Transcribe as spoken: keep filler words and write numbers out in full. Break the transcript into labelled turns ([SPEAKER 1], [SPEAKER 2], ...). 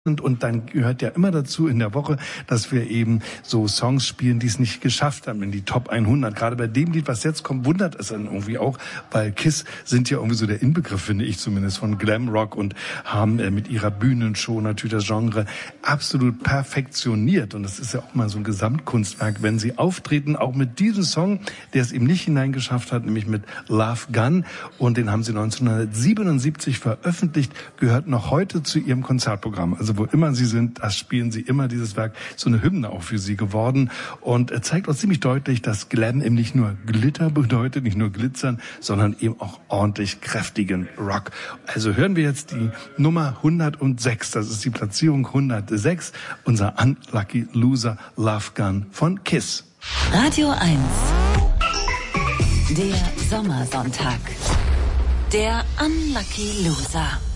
[SPEAKER 1] Und, und dann gehört ja immer dazu in der Woche, dass wir eben so Songs spielen, die es nicht geschafft haben in die Top hundert. Gerade bei dem Lied, was jetzt kommt, wundert es dann irgendwie auch, weil Kiss sind ja irgendwie so der Inbegriff, finde ich zumindest, von Glamrock und haben äh, mit ihrer Bühnenshow natürlich das Genre absolut perfektioniert. Und das ist ja auch mal so ein Gesamtkunstwerk, wenn sie auftreten, auch mit diesem Song, der es eben nicht hineingeschafft hat, nämlich mit Love Gun. Und den haben sie neunzehnhundertsiebenundsiebzig veröffentlicht, gehört noch heute zu ihrem Konzertprogramm. Also wo immer sie sind, das spielen sie immer, dieses Werk, so eine Hymne auch für sie geworden und zeigt uns ziemlich deutlich, dass Glam eben nicht nur Glitter bedeutet, nicht nur glitzern, sondern eben auch ordentlich kräftigen Rock. Also hören wir jetzt die Nummer hundertsechs, das ist die Platzierung hundertsechs, unser Unlucky Loser Love Gun von Kiss.
[SPEAKER 2] Radio eins, der Sommersonntag, der Unlucky Loser.